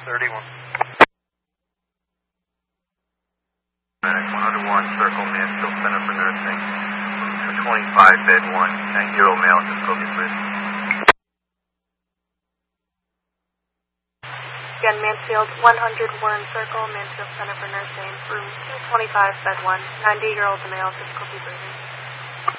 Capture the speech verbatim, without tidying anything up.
thirty-one. one oh one, Circle, Mansfield Center for Nursing. For twenty-five, bed one, ninety-year-old male, difficulty breathing. Again, Mansfield, one oh one, Circle, Mansfield Center for Nursing. Room two twenty-five, bed one, ninety-year-old male, difficulty breathing.